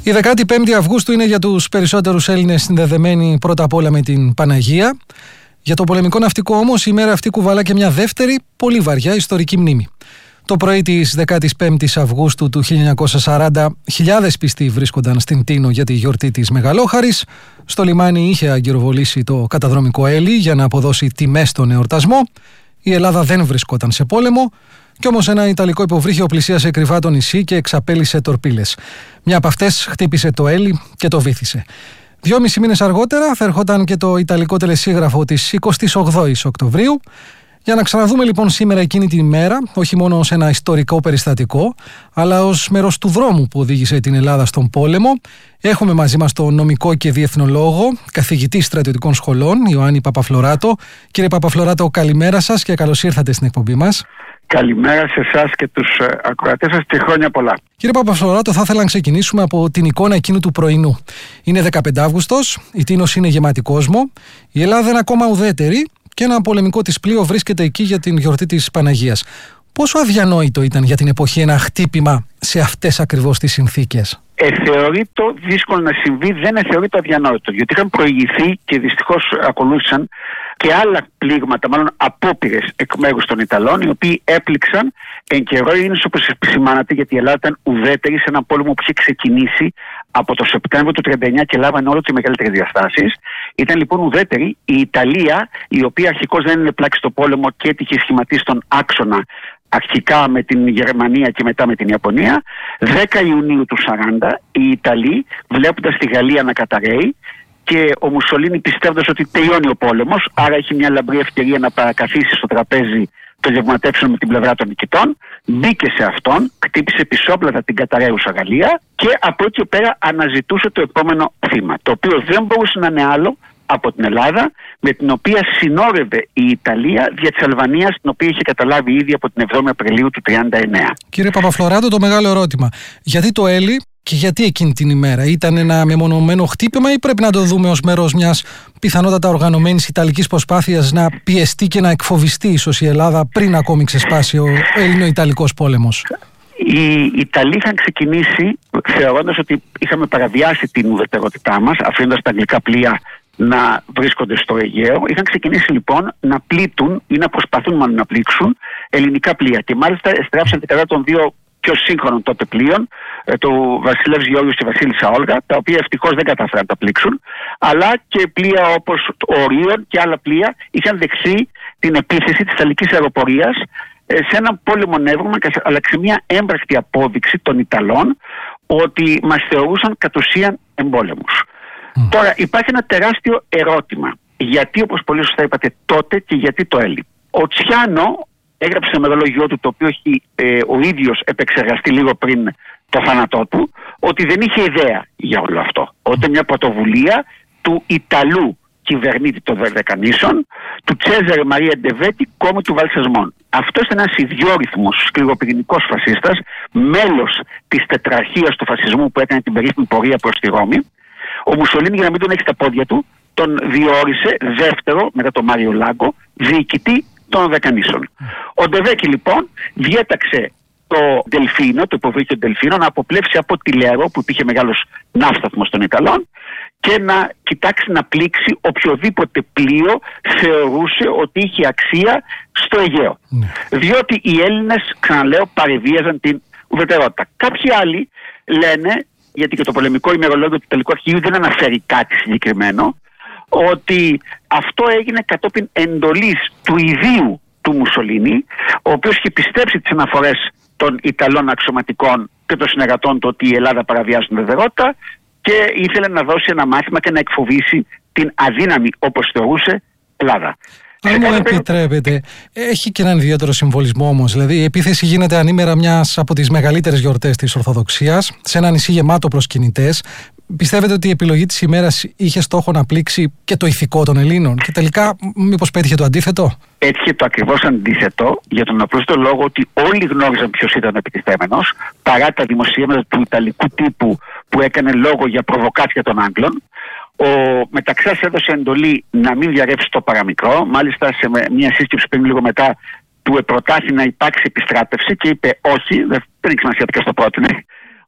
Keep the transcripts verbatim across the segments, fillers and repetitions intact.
Η δεκάτη πέμπτη Αυγούστου είναι για τους περισσότερους Έλληνες συνδεδεμένη πρώτα απ' όλα με την Παναγία. Για το πολεμικό ναυτικό όμως η μέρα αυτή κουβαλά και μια δεύτερη πολύ βαριά ιστορική μνήμη. Το πρωί της δεκάτης πέμπτης Αυγούστου του χίλια εννιακόσια σαράντα, χιλιάδες πιστοί βρίσκονταν στην Τίνο για τη γιορτή της Μεγαλόχαρης. Στο λιμάνι είχε αγκυροβολήσει το καταδρομικό Έλλη για να αποδώσει τιμές στον εορτασμό. Η Ελλάδα δεν βρισκόταν σε πόλεμο, κι όμως ένα ιταλικό υποβρύχιο πλησίασε κρυφά το νησί και εξαπέλυσε τορπίλες. Μια από αυτές χτύπησε το Έλλη και το βύθισε. Δυόμισι μήνες αργότερα θα ερχόταν και το ιταλικό τελεσίγραφο της εικοστής ογδόης Οκτωβρίου. Για να ξαναδούμε λοιπόν σήμερα εκείνη τη μέρα, όχι μόνο ως ένα ιστορικό περιστατικό, αλλά ως μέρος του δρόμου που οδήγησε την Ελλάδα στον πόλεμο, έχουμε μαζί μας τον νομικό και διεθνολόγο, καθηγητή στρατιωτικών σχολών, Ιωάννη Παπαφλωράτο. Κύριε Παπαφλωράτο, καλημέρα σας και καλώς ήρθατε στην εκπομπή μας. Καλημέρα σε εσάς και τους ακροατές σας και χρόνια πολλά. Κύριε Παπαφλωράτο, θα ήθελα να ξεκινήσουμε από την εικόνα εκείνου του πρωινού. Είναι δεκαπέντε Αυγούστος, η Τίνος είναι γεμάτη κόσμο, η Ελλάδα είναι ακόμα ουδέτερη και ένα πολεμικό της πλοίο βρίσκεται εκεί για την γιορτή της Παναγίας. Πόσο αδιανόητο ήταν για την εποχή ένα χτύπημα σε αυτές ακριβώς τις συνθήκες? Ε, θεωρείται δύσκολο να συμβεί, δεν θεωρείται αδιανόητο, γιατί είχαν προηγηθεί και δυστυχώς ακολούθησαν και άλλα πλήγματα, μάλλον απόπειρες εκ μέρους των Ιταλών, οι οποίοι έπληξαν εν καιρό, είναι όπως επισημάνατε, γιατί η Ελλάδα ήταν ουδέτερη σε ένα πόλεμο που είχε ξεκινήσει από το Σεπτέμβριο του τριάντα εννιά και λάβανε όλο τις μεγαλύτερες διαστάσεις. Ήταν λοιπόν ουδέτερη η Ιταλία, η οποία αρχικώς δεν είναι πλάξη στο πόλεμο και έτυχε σχηματίσει τον άξονα αρχικά με την Γερμανία και μετά με την Ιαπωνία. δέκα Ιουνίου του σαράντα οι Ιταλοί, βλέποντας τη Γαλλία να καταραίει, και ο Μουσολίνι πιστεύοντας ότι τελειώνει ο πόλεμος, άρα έχει μια λαμπρή ευκαιρία να παρακαθίσει στο τραπέζι των γευματεύσεων με την πλευρά των νικητών, μπήκε σε αυτόν, χτύπησε πισόπλατα την καταραίουσα Γαλλία και από εκεί πέρα αναζητούσε το επόμενο θύμα, το οποίο δεν μπορούσε να είναι άλλο από την Ελλάδα, με την οποία συνόρευε η Ιταλία δια της Αλβανίας, την οποία είχε καταλάβει ήδη από την εβδόμη Απριλίου του τριάντα εννέα. Κύριε Παπαφλωράτο, το μεγάλο ερώτημα. Γιατί το Έλλη και γιατί εκείνη την ημέρα? Ήταν ένα μεμονωμένο χτύπημα ή πρέπει να το δούμε ως μέρος μιας πιθανότατα οργανωμένης ιταλικής προσπάθειας να πιεστεί και να εκφοβιστεί ίσως η Ελλάδα πριν ακόμη ξεσπάσει ο Έλληνο-Ιταλικός πόλεμος? Οι Ιταλοί είχαν ξεκινήσει θεωρώντας ότι είχαμε παραβιάσει την ουδετερότητά μας, αφήνοντας τα αγγλικά πλοία να βρίσκονται στο Αιγαίο. Είχαν ξεκινήσει λοιπόν να πλήττουν ή να προσπαθούν μάλλον να πλήξουν ελληνικά πλοία. Και μάλιστα εστράφησαν και κατά των δύο πιο σύγχρονων τότε πλοίων, του Βασιλεύς Γεώργιος και Βασίλισσα Όλγα, τα οποία ευτυχώς δεν κατάφεραν να τα πλήξουν, αλλά και πλοία όπως ο Ορίων και άλλα πλοία είχαν δεχθεί την επίθεση της Ιταλικής αεροπορίας σε ένα πόλεμο νεύρωμα, αλλά και μια έμπρακτη απόδειξη των Ιταλών ότι μας θεωρούσαν κατ' ουσίαν εμπόλεμους. Mm. Τώρα υπάρχει ένα τεράστιο ερώτημα. Γιατί, όπως πολύ σωστά είπατε, τότε και γιατί το Έλλη? Ο Τσιάνο έγραψε ένα μεγαλόγιό του, το οποίο έχει ε, ο ίδιος επεξεργαστεί λίγο πριν το θάνατό του, ότι δεν είχε ιδέα για όλο αυτό. Ότι μια πρωτοβουλία του Ιταλού κυβερνήτη των Δεκανήσων, του Τσέζαρε Μαρία Ντεβέτη, κόμμα του Βαλσεσμών. Αυτός ήταν ένας ιδιόρυθμος σκληροπυρηνικός φασίστας, μέλος της τετραρχίας του φασισμού που έκανε την περίφημη πορεία προς τη Ρώμη. Ο Μουσολίνι, για να μην τον έχει στα πόδια του, τον διόρισε δεύτερο, μετά τον Μάριο Λάγκο, διοικητή των Δεκανήσων. Ο Ντεβέκη λοιπόν διέταξε το Δελφίνο, το υποβρύχιο Δελφίνο, να αποπλέψει από τη Λέρο, που υπήρχε μεγάλος ναύσταθμος των Ιταλών, και να κοιτάξει να πλήξει οποιοδήποτε πλοίο θεωρούσε ότι είχε αξία στο Αιγαίο. Ναι. Διότι οι Έλληνες, ξαναλέω, παρεβίαζαν την ουδετερότητα. Κάποιοι άλλοι λένε, γιατί και το πολεμικό ημερολόγιο του Ιταλικού Αρχηγείου δεν αναφέρει κάτι συγκεκριμένο, ότι αυτό έγινε κατόπιν εντολής του ιδίου του Μουσολίνι, ο οποίος είχε πιστέψει τις αναφορές των Ιταλών αξιωματικών και των συνεργατών του ότι η Ελλάδα παραβιάζει την ουδετερότητα και ήθελε να δώσει ένα μάθημα και να εκφοβήσει την αδύναμη, όπως θεωρούσε, Ελλάδα. Αν μου επιτρέπετε, έχει και έναν ιδιαίτερο συμβολισμό όμως. Δηλαδή, η επίθεση γίνεται ανήμερα μιας από τις μεγαλύτερες γιορτές της Ορθοδοξίας, σε ένα νησί γεμάτο προσκυνητές. Πιστεύετε ότι η επιλογή της ημέρας είχε στόχο να πλήξει και το ηθικό των Ελλήνων και τελικά μήπως πέτυχε το αντίθετο? Έτυχε το ακριβώς αντίθετο, για τον απλό λόγο ότι όλοι γνώριζαν ποιος ήταν ο επιτιθέμενος, παρά τα δημοσίευματα του Ιταλικού τύπου που έκανε λόγο για προβοκάτσια των Άγγλων. Ο Μεταξάς έδωσε εντολή να μην διαρρεύσει το παραμικρό. Μάλιστα, σε μια σύσκεψη πριν λίγο μετά, του προτάθη να υπάρξει επιστράτευση και είπε όχι, δεν έχει σημασία ποιος το πρότεινε.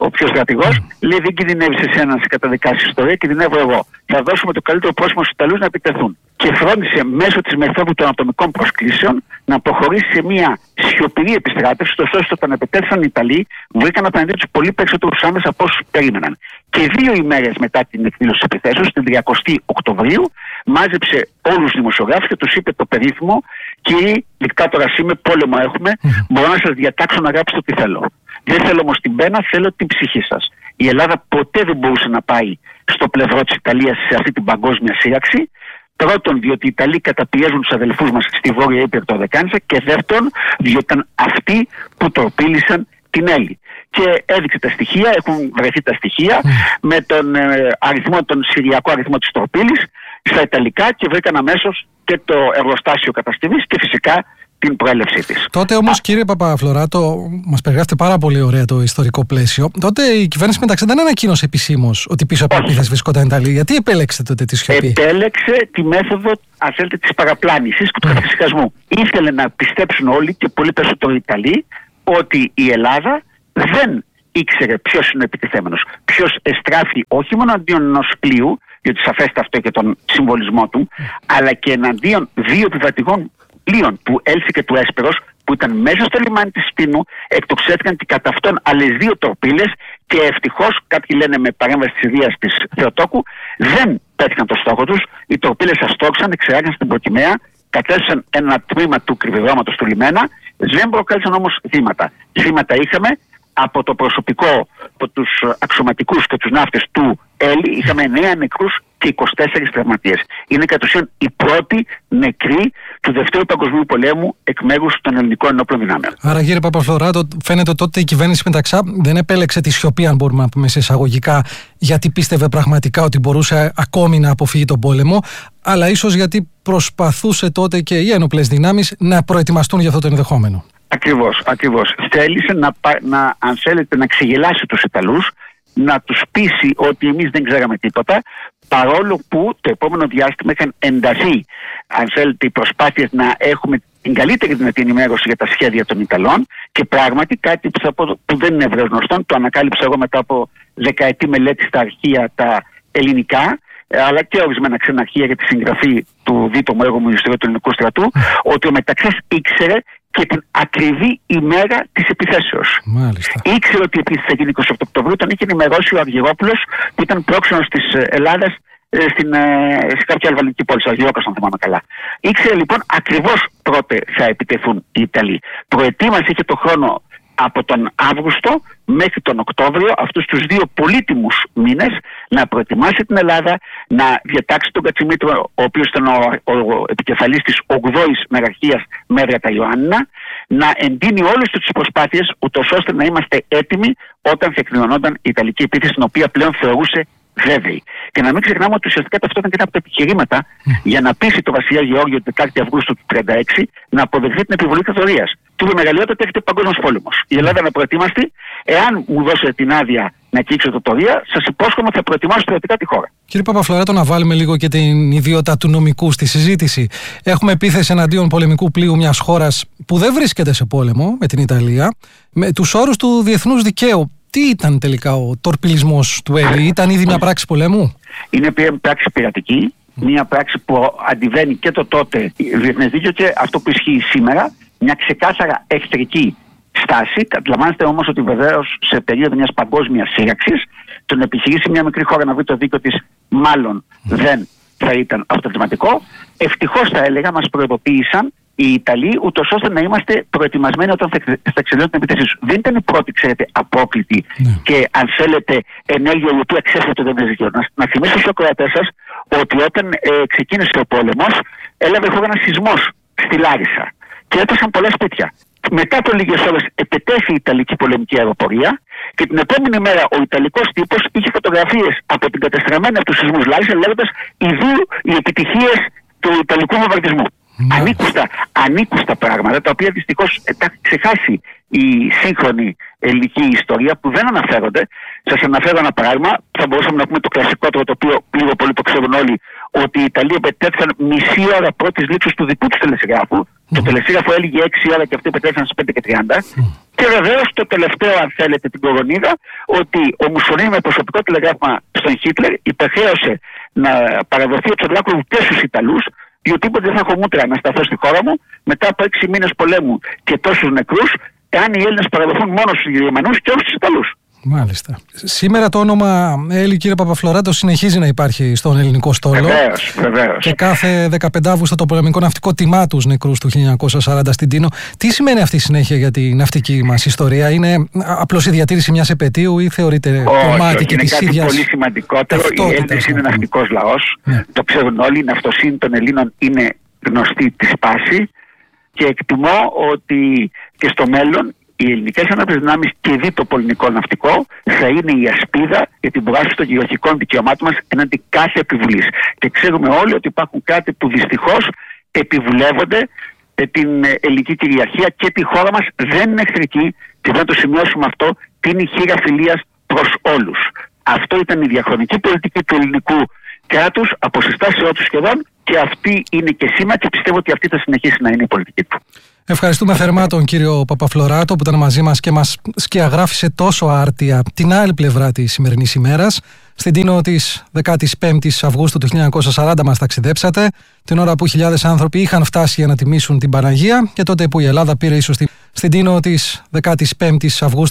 ο πιο στρατηγός, mm. λέει δεν κινδυνεύει σε εσένα να σε καταδικάσει ιστορία, κινδυνεύω εγώ. Θα δώσουμε το καλύτερο πρόσωπο στους Ιταλούς να επιτεθούν. Και φρόντισε μέσω της μεθόδου των ατομικών προσκλήσεων να προχωρήσει σε μια σιωπηρή επιστράτευση, ώστε όταν επιτέθησαν οι Ιταλοί, βρήκαν απέναντί τους πολύ περισσότερους άνδρες από όσους περίμεναν. Και δύο ημέρες μετά την εκδήλωση της επιθέσεως, την τριακοστή Οκτωβρίου, μάζεψε όλους τους δημοσιογράφους και τους είπε το περίφημο: κύριοι, δικτάτορας είμαι, πόλεμο έχουμε, μπορώ να σας διατάξω να γράψετε ό,τι θέλω. Δεν θέλω όμως την πένα, θέλω την ψυχή σας. Η Ελλάδα ποτέ δεν μπορούσε να πάει στο πλευρό της Ιταλίας σε αυτή την παγκόσμια σύραξη. Πρώτον, διότι οι Ιταλοί καταπιέζουν τους αδελφούς μας στη Βόρεια Ήπειρο το δεκάνησα, και δεύτερον, διότι ήταν αυτοί που τροπήλησαν την Έλλη. Και έδειξε τα στοιχεία, έχουν βρεθεί τα στοιχεία mm. με τον, ε, αριθμό, τον συριακό αριθμό της τροπήλης στα Ιταλικά, και βρήκαν αμέσως και το εργοστάσιο κατασκευής και φυσικά την προέλευσή της. Τότε όμως, κύριε Παπαφλωράτο, μας περιγράφετε πάρα πολύ ωραία το ιστορικό πλαίσιο. Τότε η κυβέρνηση Μεταξά δεν ανακοίνωσε επισήμως ότι πίσω από επίθεση βρισκόταν Ιταλοί. Γιατί επέλεξε τότε τη σιωπή? Επέλεξε τη μέθοδο, αν θέλετε, της παραπλάνησης και του mm. καθησυχασμού. Ήθελε να πιστέψουν όλοι, και πολύ περισσότερο οι Ιταλοί, ότι η Ελλάδα δεν ήξερε ποιος είναι ο επιτιθέμενος. Ποιος εστράφει όχι μόνο αντίον ενός πλοίου, διότι σαφέστε αυτό και τον συμβολισμό του, mm. αλλά και εναντίον δύο επιβατικών πλοίων του Έλση και του Έσπερος, που ήταν μέσα στο λιμάνι της Σπίνου, εκτοξεύτηκαν και κατά αυτόν άλλες δύο τορπίλες, και ευτυχώς, κάποιοι λένε με παρέμβαση της ιδείας της Θεοτόκου, δεν πέτυχαν το στόχο τους. Οι τορπίλες αστόξαν, εξεράγαν στην Προκυμαία, κατέστησαν ένα τμήμα του κρυβεδρώματος του λιμένα, δεν προκάλεσαν όμως θύματα. Θύματα είχαμε από το προσωπικό, από τους αξιωματικούς και τους ναύτες του Έλλη, είχαμε εννέα νεκρούς και είκοσι τέσσερις τραυματίες. Είναι κατ' ουσίαν οι πρώτοι νεκροί του Δευτέρου Παγκοσμίου Πολέμου εκ μέρους των ελληνικών ενόπλων δυνάμεων. Άρα, κύριε Παπαφλωράτο, φαίνεται τότε η κυβέρνηση Μεταξά δεν επέλεξε τη σιωπή, αν μπορούμε να πούμε σε εισαγωγικά, γιατί πίστευε πραγματικά ότι μπορούσε ακόμη να αποφύγει τον πόλεμο, αλλά ίσως γιατί προσπαθούσε τότε και οι ένοπλες δυνάμεις να προετοιμαστούν για αυτό το ενδεχόμενο. Ακριβώς, ακριβώς. Θέλησε να, να, αν θέλετε, να ξεγελάσει τους Ιταλούς, να τους πείσει ότι εμείς δεν ξέραμε τίποτα, παρόλο που το επόμενο διάστημα είχαν ενταθεί, αν θέλετε, οι προσπάθειες να έχουμε την καλύτερη δυνατή ενημέρωση για τα σχέδια των Ιταλών, και πράγματι κάτι που, θα πω, που δεν είναι ευρέως γνωστό, το ανακάλυψα εγώ μετά από δεκαετή μελέτη στα αρχεία τα ελληνικά, αλλά και ορισμένα ξένα αρχεία για τη συγγραφή του δίτομου έργου μου Ιστορία του Ελληνικού Στρατού, ότι ο Μεταξάς ήξερε και την ακριβή ημέρα της επιθέσεως. Μάλιστα. Ήξερε ότι η επίθεση θα γίνει είκοσι οκτώ Οκτωβρίου, τον είχε ενημερώσει ο Αργυρόπουλος, που ήταν πρόξενος της Ελλάδας στην, σε κάποια αλβανική πόλη, Αργυρόκας, αν θυμάμαι καλά. Ήξερε λοιπόν ακριβώς πότε θα επιτεθούν οι Ιταλοί. Προετοίμασε, είχε το χρόνο από τον Αύγουστο μέχρι τον Οκτώβριο, αυτούς τους δύο πολύτιμους μήνες, να προετοιμάσει την Ελλάδα, να διατάξει τον Κατσιμήτρο, ο οποίος ήταν ο, ο, ο επικεφαλής της ογδόης Μεραρχίας Μέδρα τα Ιωάννινα, να εντείνει όλες τις προσπάθειες, ούτως ώστε να είμαστε έτοιμοι όταν θα εκδηλωνόταν η Ιταλική επίθεση, την οποία πλέον θεωρούσε βέβαιη. Και να μην ξεχνάμε ότι ουσιαστικά αυτό ήταν και ένα από τα επιχειρήματα mm. για να πείσει το βασιλιά Γεώργιο την τετάρτη Αυγούστου του χίλια εννιακόσια τριάντα έξι να αποδεχθεί την επιβολή της θεωρίας. Του είπε μεγαλειότητα ότι έρχεται παγκόσμιος πόλεμος. Η Ελλάδα είναι προετοίμαστη. Εάν μου δώσετε την άδεια να κήξω το τωρία, σας υπόσχομαι ότι θα προετοιμάσω στρατιωτικά τη χώρα. Κύριε Παπαφλωράτο, να βάλουμε λίγο και την ιδιότητα του νομικού στη συζήτηση. Έχουμε επίθεση εναντίον πολεμικού πλοίου μιας χώρας που δεν βρίσκεται σε πόλεμο με την Ιταλία, με τους όρους του διεθνούς δικαίου. Τι ήταν τελικά ο τορπιλισμός του Έλλη, ήταν ήδη μια πράξη πολέμου? Είναι μια πράξη πειρατική, μια πράξη που αντιβαίνει και το τότε διεθνές δίκαιο και αυτό που ισχύει σήμερα, μια ξεκάθαρα εχθρική στάση. Αντιλαμβάνεστε όμως ότι βεβαίως σε περίοδο μιας παγκόσμιας σύραξης, το να επιχειρήσει μια μικρή χώρα να βρει το δίκαιο της, μάλλον δεν θα ήταν αποτελεσματικό. Ευτυχώς, θα έλεγα, μας προειδοποίησαν οι Ιταλοί, ούτως ώστε να είμαστε προετοιμασμένοι όταν θα εξελιώσουν την επίθεση. Δεν ήταν η πρώτη, ξέρετε, απόκλητη ναι. και, αν θέλετε, ενέργεια η οποία ξέφυγε το διεθνές δίκαιο. Να, να θυμίσω στους ακροατές σας ότι όταν ε, ξεκίνησε ο πόλεμος, έλαβε χώρα ένας σεισμός στη Λάρισα και έπεσαν πολλά σπίτια. Μετά από λίγες ώρες επετέθη η Ιταλική πολεμική αεροπορία και την επόμενη μέρα ο Ιταλικός τύπος είχε φωτογραφίες από την κατεστραμμένη από τους σεισμούς Λάρισα, λέγοντας ιδού οι επιτυχίες του Ιταλικού βομβαρδισμού. Ναι. Ανήκουστα, ανήκουστα πράγματα, τα οποία δυστυχώς τα έχει ξεχάσει η σύγχρονη ελληνική ιστορία, που δεν αναφέρονται. Σας αναφέρω ένα παράδειγμα, θα μπορούσαμε να πούμε το κλασικότερο, το οποίο λίγο πολύ το ξέρουν όλοι, ότι οι Ιταλοί επετέθησαν μισή ώρα πρώτης λήψης του δικού του τελεσίγραφου. Mm. Το τελεσίγραφο έλεγε έξι ώρα και αυτοί επετέθησαν στις πέντε και τριάντα. Mm. Και βεβαίως το τελευταίο, αν θέλετε, την κορονίδα, ότι ο Μουσολίνι με προσωπικό τηλεγράφημα στον Χίτλερ υπερχρέωσε να παραδοθεί ο Τσολάκου και στους Ιταλούς, διότι είπε δεν θα έχω μούτρα να σταθώ στη χώρα μου μετά από έξι μήνες πολέμου και τόσους νεκρούς, εάν οι Έλληνες παραδοθούν μόνο στους Γερμανούς και όχι στους Ιταλούς. Μάλιστα. Σήμερα το όνομα Έλλη, κύριε Παπαφλωράτο, συνεχίζει να υπάρχει στον ελληνικό στόλο. Βεβαίως, βεβαίως. Και κάθε δεκαπέντε Αυγούστου το πολεμικό ναυτικό τιμά τους νεκρούς του χίλια εννιακόσια σαράντα στην Τίνο. Τι σημαίνει αυτή η συνέχεια για τη ναυτική μας ιστορία? Είναι απλώς η διατήρηση μιας επετείου ή θεωρείται κομμάτι και της ίδιας? Είναι κάτι πολύ σημαντικότερο. Οι Έλληνες είναι ναυτικός λαός. Ναι. Το ξέρουν όλοι. Η ναυτοσύνη των Ελλήνων είναι γνωστή τη σπάση. Και εκτιμώ ότι και στο μέλλον οι ελληνικές ενόπλες δυνάμεις και δι το πολεμικό ναυτικό θα είναι η ασπίδα για την προάσπιση των κυριαρχικών δικαιωμάτων μας εναντί κάθε επιβουλής. Και ξέρουμε όλοι ότι υπάρχουν κράτη που δυστυχώς επιβουλεύονται την ελληνική κυριαρχία και τη χώρα μας δεν είναι εχθρική και δεν το σημειώσουμε αυτό, την χείρα φιλίας προς όλους. Αυτό ήταν η διαχρονική πολιτική του ελληνικού κράτους από συστάσεώ του σχεδόν και αυτή είναι και σήμερα και πιστεύω ότι αυτή θα συνεχίσει να είναι η πολιτική του. Ευχαριστούμε θερμά τον κύριο Παπαφλωράτο που ήταν μαζί μας και μας σκιαγράφησε τόσο άρτια την άλλη πλευρά της σημερινής ημέρας. Στην Τίνο της δεκαπέντε Αυγούστου του χίλια εννιακόσια σαράντα μας ταξιδέψατε, την ώρα που χιλιάδες άνθρωποι είχαν φτάσει για να τιμήσουν την Παναγία και τότε που η Ελλάδα πήρε ίσως την... Στην Τίνο της δεκαπέντε Αυγούστου